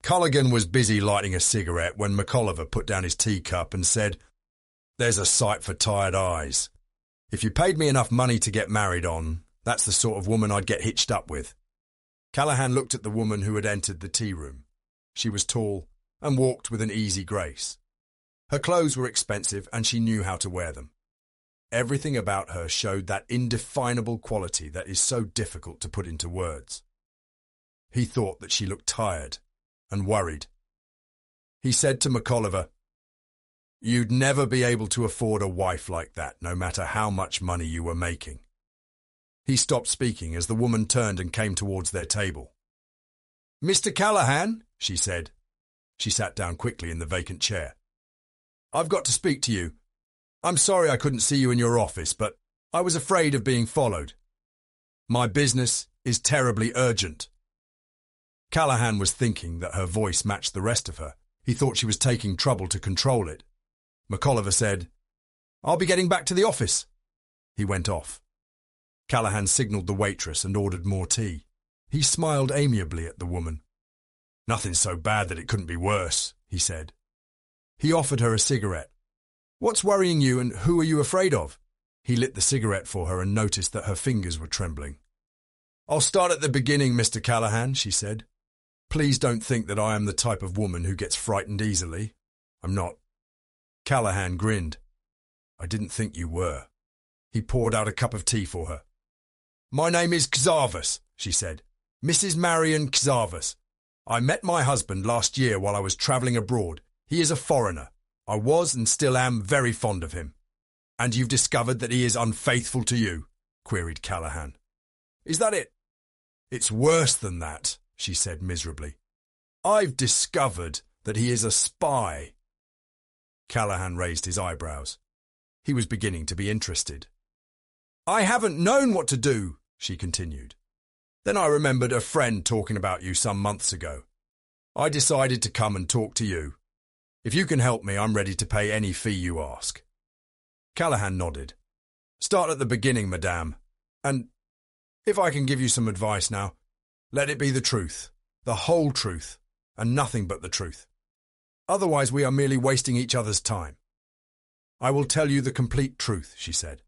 Culligan was busy lighting a cigarette when McOliver put down his teacup and said, "There's a sight for tired eyes. If you paid me enough money to get married on, that's the sort of woman I'd get hitched up with." Callahan looked at the woman who had entered the tea room. She was tall and walked with an easy grace. Her clothes were expensive and she knew how to wear them. Everything about her showed that indefinable quality that is so difficult to put into words. He thought that she looked tired and worried. He said to McOliver, "You'd never be able to afford a wife like that, no matter how much money you were making." He stopped speaking as the woman turned and came towards their table. "Mr. Callahan," she said. She sat down quickly in the vacant chair. "I've got to speak to you. I'm sorry I couldn't see you in your office, but I was afraid of being followed. My business is terribly urgent." Callahan was thinking that her voice matched the rest of her. He thought she was taking trouble to control it. McOliver said, "I'll be getting back to the office." He went off. Callahan signalled the waitress and ordered more tea. He smiled amiably at the woman. "Nothing's so bad that it couldn't be worse," he said. He offered her a cigarette. "What's worrying you and who are you afraid of?" He lit the cigarette for her and noticed that her fingers were trembling. "I'll start at the beginning, Mr. Callahan," she said. "Please don't think that I am the type of woman who gets frightened easily. I'm not." Callahan grinned. "I didn't think you were." He poured out a cup of tea for her. "My name is Czarvas," she said. "Mrs. Marion Czarvas. I met my husband last year while I was travelling abroad. He is a foreigner. I was and still am very fond of him." "And you've discovered that he is unfaithful to you?" queried Callahan. "Is that it?" "It's worse than that," she said miserably. "I've discovered that he is a spy." Callahan raised his eyebrows. He was beginning to be interested. "I haven't known what to do," she continued. "Then I remembered a friend talking about you some months ago. I decided to come and talk to you. If you can help me, I'm ready to pay any fee you ask." Callahan nodded. "Start at the beginning, madame. And if I can give you some advice now, let it be the truth, the whole truth, and nothing but the truth. Otherwise we are merely wasting each other's time." "I will tell you the complete truth," she said.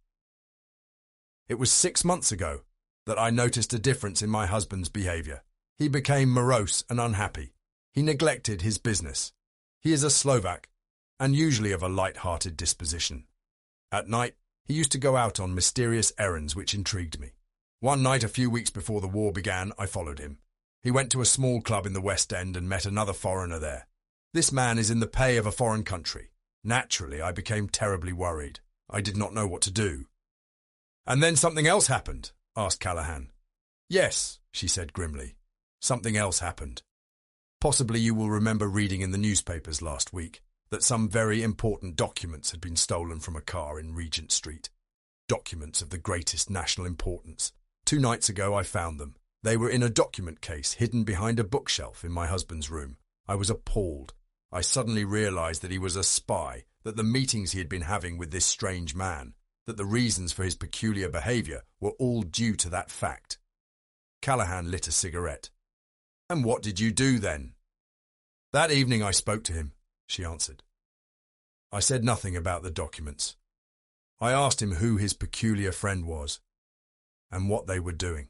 "It was 6 months ago that I noticed a difference in my husband's behaviour. He became morose and unhappy. He neglected his business. He is a Slovak, and usually of a light-hearted disposition. At night, he used to go out on mysterious errands which intrigued me. One night a few weeks before the war began, I followed him. He went to a small club in the West End and met another foreigner there. This man is in the pay of a foreign country. Naturally, I became terribly worried. I did not know what to do." "And then something else happened?" asked Callahan. "Yes," she said grimly. "Something else happened. Possibly you will remember reading in the newspapers last week that some very important documents had been stolen from a car in Regent Street. Documents of the greatest national importance. 2 nights ago I found them. They were in a document case hidden behind a bookshelf in my husband's room. I was appalled. I suddenly realised that he was a spy, that the meetings he had been having with this strange man, that the reasons for his peculiar behaviour were all due to that fact." Callahan lit a cigarette. "And what did you do then?" "That evening I spoke to him," she answered. "I said nothing about the documents. I asked him who his peculiar friend was and what they were doing.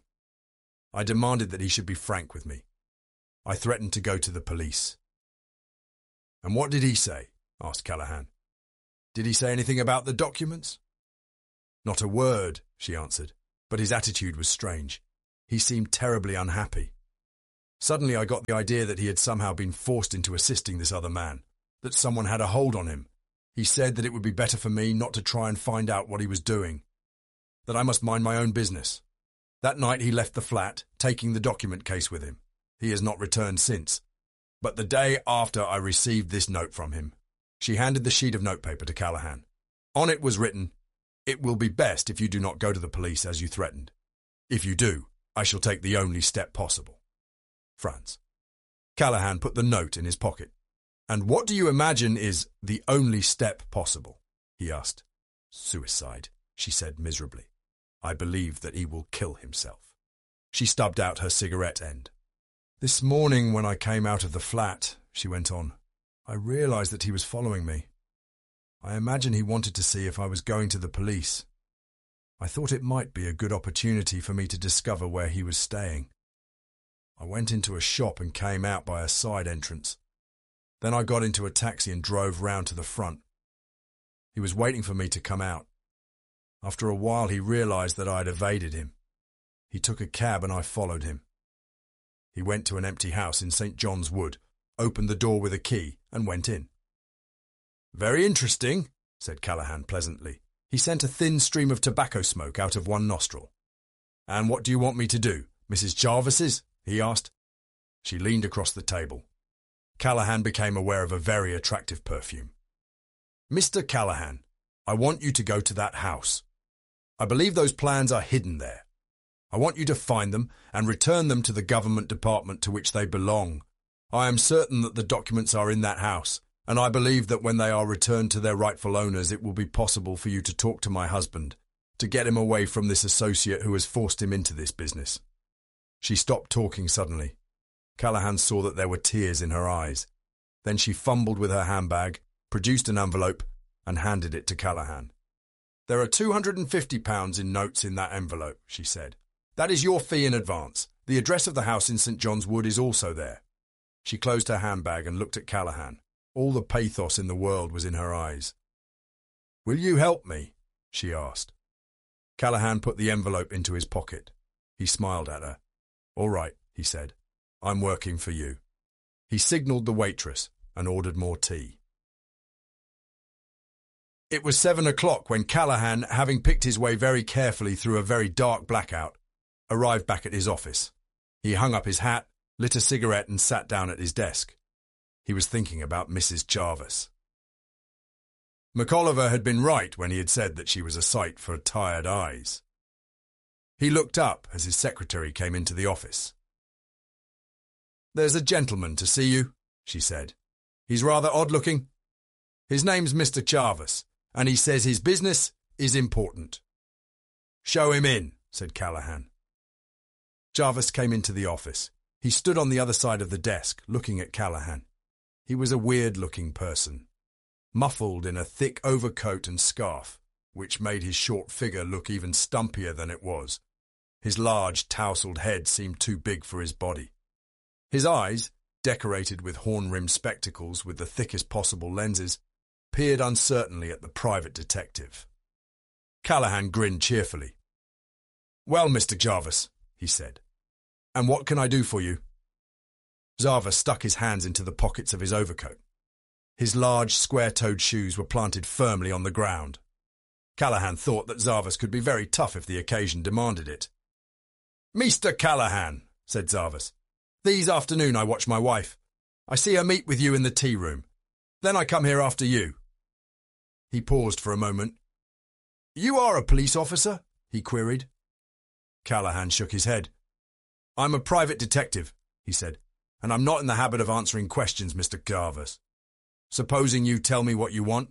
I demanded that he should be frank with me. I threatened to go to the police." "And what did he say?" asked Callahan. "Did he say anything about the documents?" "Not a word," she answered, but his attitude was strange. He seemed terribly unhappy. Suddenly I got the idea that he had somehow been forced into assisting this other man, that someone had a hold on him. He said that it would be better for me not to try and find out what he was doing, that I must mind my own business. That night he left the flat, taking the document case with him. He has not returned since. But the day after I received this note from him." She handed the sheet of notepaper to Callahan. On it was written, "It will be best if you do not go to the police as you threatened. If you do, I shall take the only step possible. Franz." Callahan put the note in his pocket. "And what do you imagine is the only step possible?" he asked. "Suicide," she said miserably. "I believe that he will kill himself." She stubbed out her cigarette end. This morning when I came out of the flat, she went on, I realised that he was following me. I imagine he wanted to see if I was going to the police. I thought it might be a good opportunity for me to discover where he was staying. I went into a shop and came out by a side entrance. Then I got into a taxi and drove round to the front. He was waiting for me to come out. After a while he realised that I had evaded him. He took a cab and I followed him. He went to an empty house in St. John's Wood, opened the door with a key and went in. Very interesting, said Callaghan pleasantly. He sent a thin stream of tobacco smoke out of one nostril. And what do you want me to do, Mrs. Jarvis's? He asked. She leaned across the table. Callaghan became aware of a very attractive perfume. Mr. Callaghan, I want you to go to that house. I believe those plans are hidden there. I want you to find them and return them to the government department to which they belong. I am certain that the documents are in that house, and I believe that when they are returned to their rightful owners it will be possible for you to talk to my husband, to get him away from this associate who has forced him into this business. She stopped talking suddenly. Callaghan saw that there were tears in her eyes. Then she fumbled with her handbag, produced an envelope, and handed it to Callaghan. There are £250 in notes in that envelope, she said. That is your fee in advance. The address of the house in St. John's Wood is also there. She closed her handbag and looked at Callaghan. All the pathos in the world was in her eyes. Will you help me? She asked. Callaghan put the envelope into his pocket. He smiled at her. All right, he said. I'm working for you. He signalled the waitress and ordered more tea. It was 7 o'clock when Callaghan, having picked his way very carefully through a very dark blackout, arrived back at his office. He hung up his hat, lit a cigarette and sat down at his desk. He was thinking about Mrs. Jarvis. McOliver had been right when he had said that she was a sight for tired eyes. He looked up as his secretary came into the office. There's a gentleman to see you, she said. He's rather odd-looking. His name's Mr. Jarvis, and he says his business is important. Show him in, said Callaghan. Jarvis came into the office. He stood on the other side of the desk, looking at Callaghan. He was a weird-looking person, muffled in a thick overcoat and scarf, which made his short figure look even stumpier than it was. His large, tousled head seemed too big for his body. His eyes, decorated with horn-rimmed spectacles with the thickest possible lenses, peered uncertainly at the private detective. Callaghan grinned cheerfully. Well, Mr. Jarvis, he said, and what can I do for you? Jarvis stuck his hands into the pockets of his overcoat. His large, square-toed shoes were planted firmly on the ground. Callaghan thought that Jarvis could be very tough if the occasion demanded it. Mr. Callaghan, said Jarvis, these afternoon I watch my wife. I see her meet with you in the tea room. Then I come here after you. He paused for a moment. You are a police officer? He queried. Callaghan shook his head. I'm a private detective, he said, and I'm not in the habit of answering questions, Mr. Jarvis. Supposing you tell me what you want?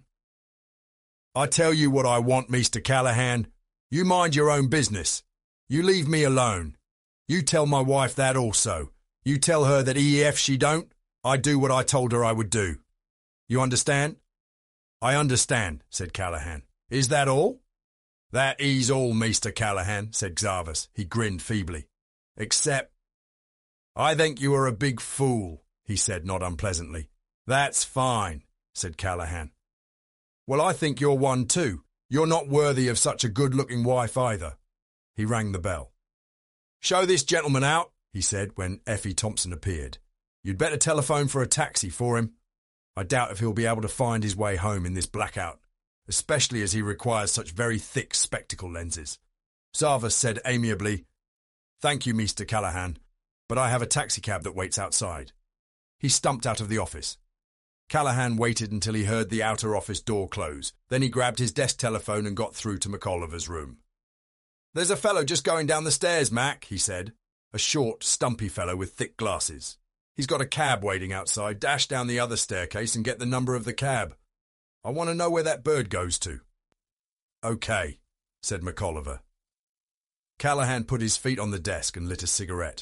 I tell you what I want, Mr. Callaghan. You mind your own business. You leave me alone. You tell my wife that also. You tell her that if she don't, I do what I told her I would do. You understand? I understand, said Callaghan. Is that all? That is all, Mr. Callaghan, said Jarvis. He grinned feebly. Except... I think you are a big fool, he said not unpleasantly. That's fine, said Callaghan. Well, I think you're one too. You're not worthy of such a good-looking wife either. He rang the bell. Show this gentleman out, he said when Effie Thompson appeared. You'd better telephone for a taxi for him. I doubt if he'll be able to find his way home in this blackout, especially as he requires such very thick spectacle lenses. Jarvis said amiably, Thank you, Mr. Callaghan, but I have a taxicab that waits outside. He stumped out of the office. Callaghan waited until he heard the outer office door close. Then he grabbed his desk telephone and got through to McOliver's room. There's a fellow just going down the stairs, Mac, he said. A short, stumpy fellow with thick glasses. He's got a cab waiting outside. Dash down the other staircase and get the number of the cab. I want to know where that bird goes to. OK, said McOliver. Callaghan put his feet on the desk and lit a cigarette.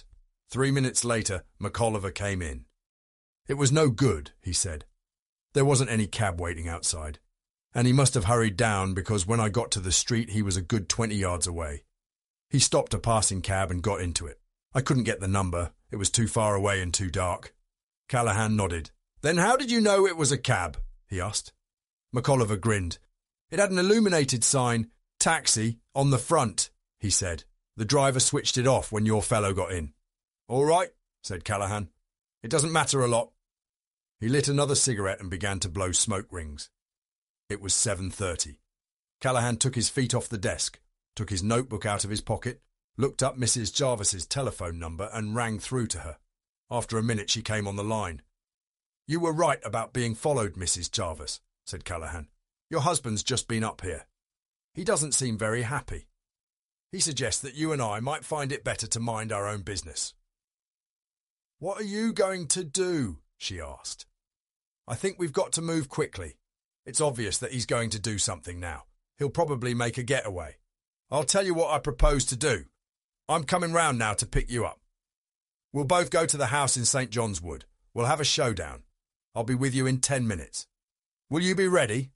3 minutes later, McOliver came in. It was no good, he said. There wasn't any cab waiting outside, and he must have hurried down because when I got to the street he was a good 20 yards away. He stopped a passing cab and got into it. I couldn't get the number. It was too far away and too dark. Callahan nodded. Then how did you know it was a cab? He asked. McOliver grinned. It had an illuminated sign, taxi, on the front, he said. The driver switched it off when your fellow got in. All right, said Callahan. It doesn't matter a lot. He lit another cigarette and began to blow smoke rings. It was 7:30. Callahan took his feet off the desk, took his notebook out of his pocket, looked up Mrs. Jarvis's telephone number and rang through to her. After a minute she came on the line. You were right about being followed, Mrs. Jarvis, said Callahan. Your husband's just been up here. He doesn't seem very happy. He suggests that you and I might find it better to mind our own business. What are you going to do? She asked. I think we've got to move quickly. It's obvious that he's going to do something now. He'll probably make a getaway. I'll tell you what I propose to do. I'm coming round now to pick you up. We'll both go to the house in St. John's Wood. We'll have a showdown. I'll be with you in 10 minutes. Will you be ready?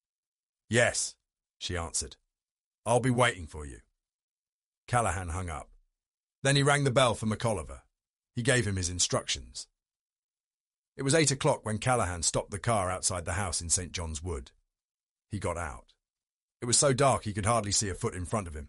Yes, she answered. I'll be waiting for you. Callahan hung up. Then he rang the bell for McOliver. He gave him his instructions. It was 8 o'clock when Callahan stopped the car outside the house in St. John's Wood. He got out. It was so dark he could hardly see a foot in front of him.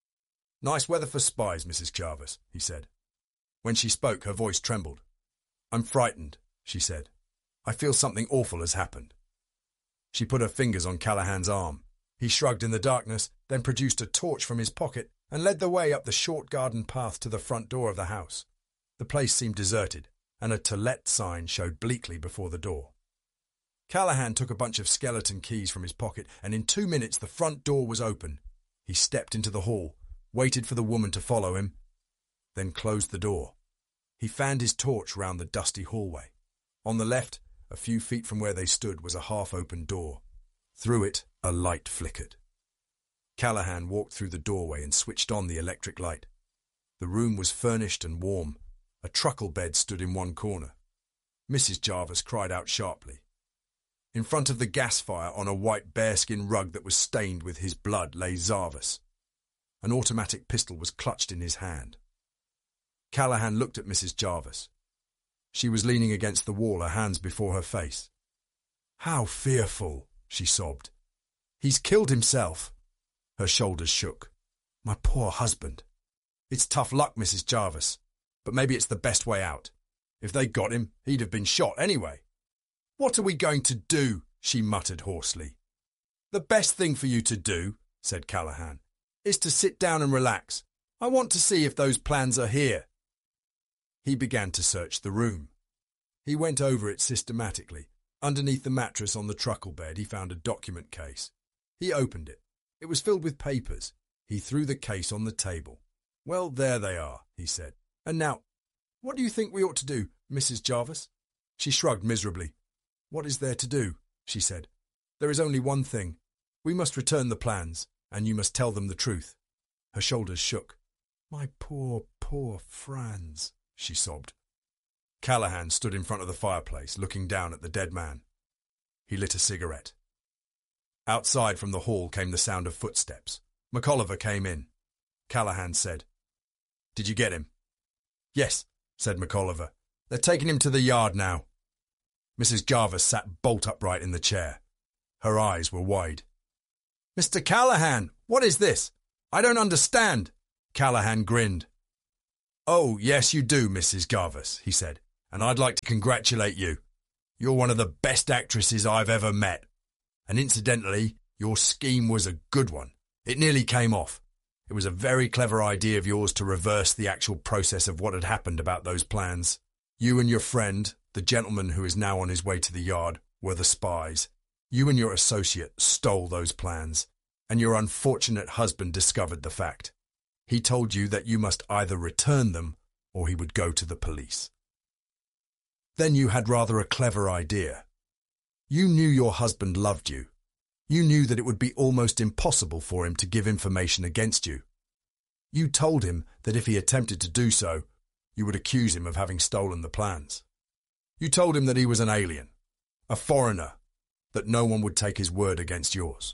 Nice weather for spies, Mrs. Jarvis, he said. When she spoke, her voice trembled. I'm frightened, she said. I feel something awful has happened. She put her fingers on Callahan's arm. He shrugged in the darkness, then produced a torch from his pocket and led the way up the short garden path to the front door of the house. The place seemed deserted, and a "To Let" sign showed bleakly before the door. Callahan took a bunch of skeleton keys from his pocket, and in 2 minutes the front door was open. He stepped into the hall, waited for the woman to follow him, then closed the door. He fanned his torch round the dusty hallway. On the left, a few feet from where they stood, was a half-open door. Through it, a light flickered. Callahan walked through the doorway and switched on the electric light. The room was furnished and warm. A truckle bed stood in one corner. Mrs. Jarvis cried out sharply. In front of the gas fire, on a white bearskin rug that was stained with his blood, lay Jarvis. An automatic pistol was clutched in his hand. Callahan looked at Mrs. Jarvis. She was leaning against the wall, her hands before her face. How fearful, she sobbed. He's killed himself. Her shoulders shook. My poor husband. It's tough luck, Mrs. Jarvis, but maybe it's the best way out. If they got him, he'd have been shot anyway. What are we going to do? She muttered hoarsely. The best thing for you to do, said Callahan, is to sit down and relax. I want to see if those plans are here. He began to search the room. He went over it systematically. Underneath the mattress on the truckle bed, he found a document case. He opened it. It was filled with papers. He threw the case on the table. Well, there they are, he said. And now, what do you think we ought to do, Mrs. Jarvis? She shrugged miserably. What is there to do? She said. There is only one thing. We must return the plans, and you must tell them the truth. Her shoulders shook. My poor, poor Franz, she sobbed. Callahan stood in front of the fireplace, looking down at the dead man. He lit a cigarette. Outside from the hall came the sound of footsteps. McOliver came in. Callahan said, Did you get him? Yes, said McOliver. They're taking him to the yard now. Mrs. Jarvis sat bolt upright in the chair. Her eyes were wide. Mr. Callahan, what is this? I don't understand. Callahan grinned. Oh, yes, you do, Mrs. Jarvis, he said, and I'd like to congratulate you. You're one of the best actresses I've ever met. And incidentally, your scheme was a good one. It nearly came off. It was a very clever idea of yours to reverse the actual process of what had happened about those plans. You and your friend, the gentleman who is now on his way to the yard, were the spies. You and your associate stole those plans, and your unfortunate husband discovered the fact. He told you that you must either return them or he would go to the police. Then you had rather a clever idea. You knew your husband loved you. You knew that it would be almost impossible for him to give information against you. You told him that if he attempted to do so, you would accuse him of having stolen the plans. You told him that he was an alien, a foreigner, that no one would take his word against yours.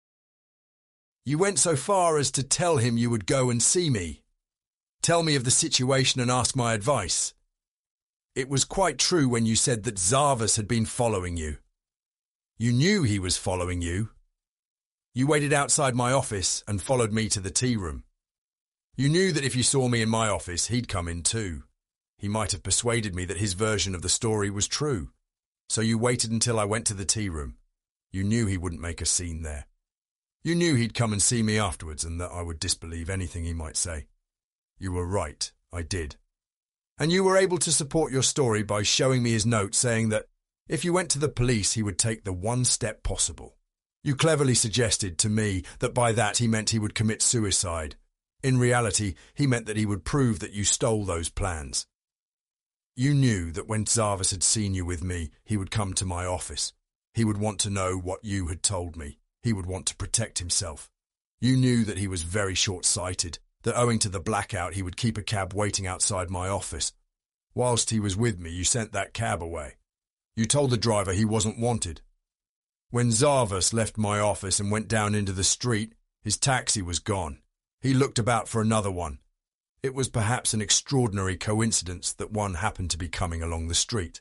You went so far as to tell him you would go and see me, tell me of the situation and ask my advice. It was quite true when you said that Zarvas had been following you. You knew he was following you. You waited outside my office and followed me to the tea room. You knew that if you saw me in my office, he'd come in too. He might have persuaded me that his version of the story was true. So you waited until I went to the tea room. You knew he wouldn't make a scene there. You knew he'd come and see me afterwards and that I would disbelieve anything he might say. You were right, I did. And you were able to support your story by showing me his note saying that if you went to the police, he would take the one step possible. You cleverly suggested to me that by that he meant he would commit suicide. In reality, he meant that he would prove that you stole those plans. You knew that when Zarvas had seen you with me, he would come to my office. He would want to know what you had told me. He would want to protect himself. You knew that he was very short-sighted, that owing to the blackout he would keep a cab waiting outside my office. Whilst he was with me, you sent that cab away. You told the driver he wasn't wanted. When Zarvas left my office and went down into the street, his taxi was gone. He looked about for another one. It was perhaps an extraordinary coincidence that one happened to be coming along the street.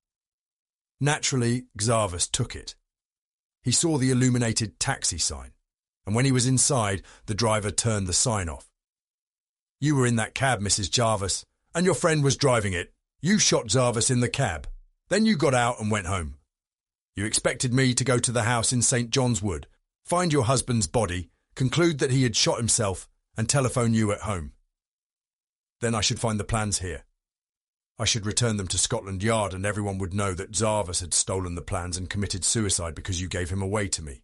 Naturally, Zarvas took it. He saw the illuminated taxi sign, and when he was inside, the driver turned the sign off. You were in that cab, Mrs. Jarvis, and your friend was driving it. You shot Zarvas in the cab. Then you got out and went home. You expected me to go to the house in St. John's Wood, find your husband's body, conclude that he had shot himself, and telephone you at home. Then I should find the plans here. I should return them to Scotland Yard and everyone would know that Zarvas had stolen the plans and committed suicide because you gave him away to me.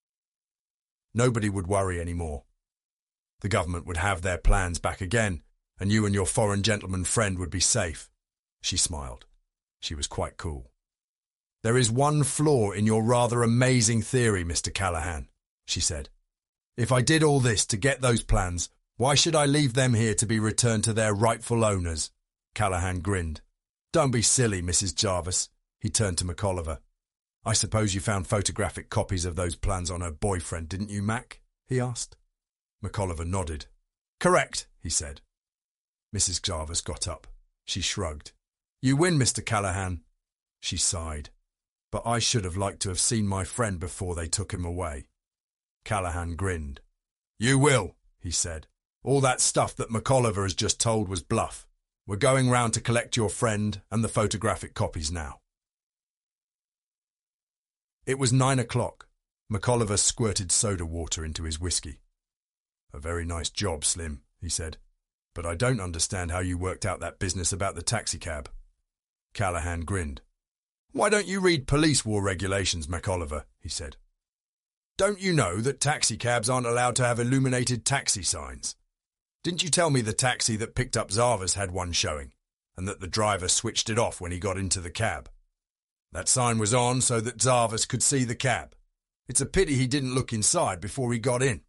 Nobody would worry anymore. The government would have their plans back again, and you and your foreign gentleman friend would be safe. She smiled. She was quite cool. There is one flaw in your rather amazing theory, Mr. Callahan, she said. If I did all this to get those plans, why should I leave them here to be returned to their rightful owners? Callahan grinned. Don't be silly, Mrs. Jarvis. He turned to McOliver. I suppose you found photographic copies of those plans on her boyfriend, didn't you, Mac? He asked. McOliver nodded. Correct, he said. Mrs. Jarvis got up. She shrugged. You win, Mr. Callahan. She sighed. But I should have liked to have seen my friend before they took him away. Callahan grinned. You will, he said. All that stuff that McOliver has just told was bluff. We're going round to collect your friend and the photographic copies now. It was 9 o'clock. McOliver squirted soda water into his whiskey. A very nice job, Slim, he said. But I don't understand how you worked out that business about the taxicab. Callahan grinned. Why don't you read police war regulations, McOliver, he said. Don't you know that taxicabs aren't allowed to have illuminated taxi signs? Didn't you tell me the taxi that picked up Zarvas had one showing, and that the driver switched it off when he got into the cab? That sign was on so that Zarvas could see the cab. It's a pity he didn't look inside before he got in.